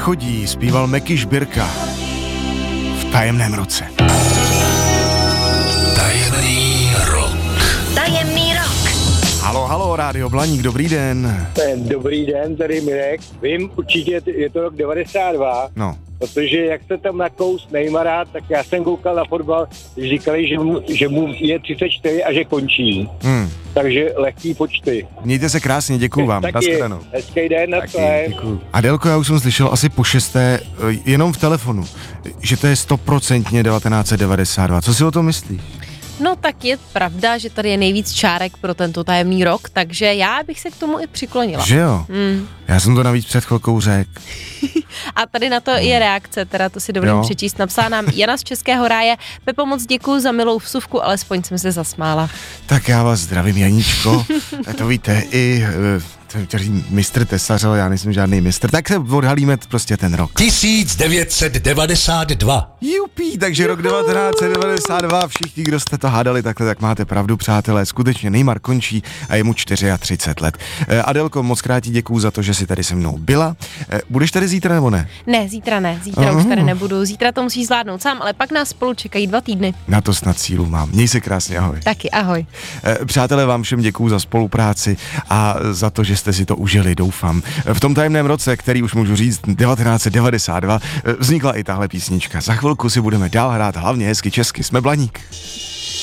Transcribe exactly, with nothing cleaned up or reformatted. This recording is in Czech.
nechodí, zpíval Meky Žbirka v Tajemném roce. Tajemný rok. Tajemný rok. Halo, halo, Rádio Blaník, dobrý den. Dobrý den, tady Mirek. Vím, určitě je to rok devadesát dva, No. protože jak se tam nakous Neymara, tak já jsem koukal na fotbal, když říkali, že mu, že mu je třicet čtyři a že končí. Hmm. Takže lehký počty. Mějte se krásně, děkuju vám. Taky, Nashledanou. hezký den, na Taky, děkuju. Adelko, já už jsem slyšel asi po šesté, eh, jenom v telefonu, že to je stoprocentně devatenáct set devadesát dva. Co si o tom myslíš? No tak je pravda, že tady je nejvíc čárek pro tento tajemný rok, takže já bych se k tomu i přiklonila. Že jo? Mm. Já jsem to navíc před chvilkou řekl. A tady na to je reakce, teda to si dovolím Jo. přečíst. Napsala nám Jana z Českého ráje. Pepo, moc děkuju za milou vsuvku, alespoň jsem se zasmála. Tak já vás zdravím, Janíčko. To víte, i který mistr Tesař, ale já nejsem žádný mistr, tak se odhalíme prostě ten rok. tisíc devět set devadesát dva. Jupí, takže rok devatenáct set devadesát dva, všichni, kdo jste to hádali takhle, tak máte pravdu, přátelé, skutečně Neymar končí a je mu třicet čtyři let. Adelko, moc krát ti děkuju za to, že jsi tady se mnou byla. Budeš tady zítra nebo ne? Ne, zítra ne, zítra Aha. už tady nebudu, zítra to musíš zvládnout sám, ale pak nás spolu čekají dva týdny. Na to snad sílu mám. Měj se krásně, ahoj. Taky, ahoj. Přátelé, vám všem děkuju za spolupráci a za to, že jste si to užili, doufám. V tom tajemném roce, který už můžu říct, devatenáct set devadesát dva, vznikla i tahle písnička. Za chvilku si budeme dál hrát hlavně hezky česky. Jsme Blaník.